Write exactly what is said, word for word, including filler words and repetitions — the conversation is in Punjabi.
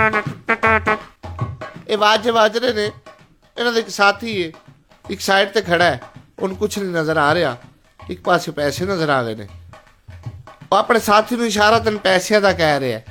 ਇਹ ਵਾਜੇ ਵੱਜ ਰਹੇ ਨੇ। ਇਹਨਾਂ ਦਾ ਇੱਕ ਸਾਥੀ ਹੈ, ਇੱਕ ਸਾਈਡ ਤੇ ਖੜਾ ਹੈ, ਉਹਨੂੰ ਕੁਛ ਨਹੀਂ ਨਜ਼ਰ ਆ ਰਿਹਾ। ਇੱਕ ਪਾਸੇ ਪੈਸੇ ਨਜ਼ਰ ਆ ਗਏ ਨੇ। ਉਹ ਆਪਣੇ ਸਾਥੀ ਨੂੰ ਇਸ਼ਾਰਾ ਤਨ ਪੈਸਿਆਂ ਦਾ ਕਹਿ ਰਿਹਾ।